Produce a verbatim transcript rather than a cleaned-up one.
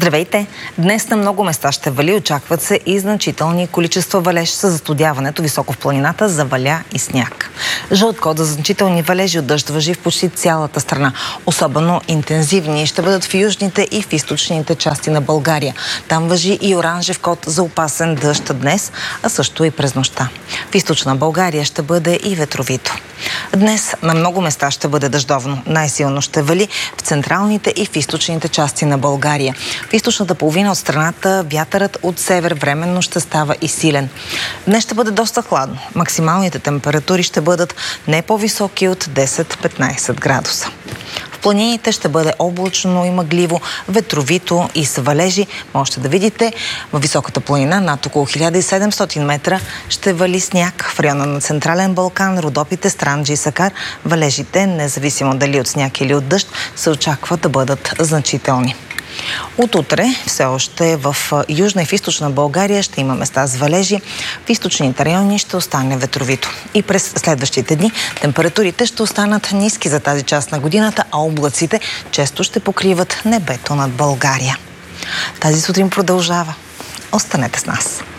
Здравейте! Днес на много места ще вали, очакват се и значителни количества валеж с застудяването високо в планината, заваля и сняг. Жълт код за значителни валежи от дъжд важи в почти цялата страна. Особено интензивни ще бъдат в южните и в източните части на България. Там важи и оранжев код за опасен дъжд днес, а също и през нощта. В източна България ще бъде и ветровито. Днес на много места ще бъде дъждовно. Най-силно ще вали в централните и в източните части на България. В източната половина от страната вятърът от север временно ще става и силен. Днес ще бъде доста хладно. Максималните температури ще бъдат не по-високи от десет-петнайсет градуса. В планините ще бъде облачно и мъгливо, ветровито и с валежи. Можете да видите във високата планина над около хиляда и седемстотин метра ще вали сняг. В района на Централен Балкан, Родопите, Странджа и Сакар валежите, независимо дали от сняг или от дъжд, се очаква да бъдат значителни. От утре все още в южна и в източна България ще има места с валежи. В източните райони ще остане ветровито. И през следващите дни температурите ще останат ниски за тази част на годината, а облаците често ще покриват небето над България. Тази сутрин продължава. Останете с нас!